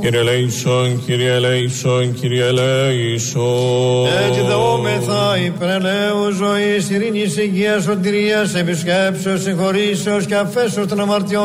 Κύριε ελέησον, Κύριε ελέησον, Κύριε ελέησον. Έτσι δεόμεθα υπερελαίου ζωής, ειρήνης, υγείας, σωτηρίας, επισκέψεως, συγχωρήσεως και αφέσεως των αμαρτιών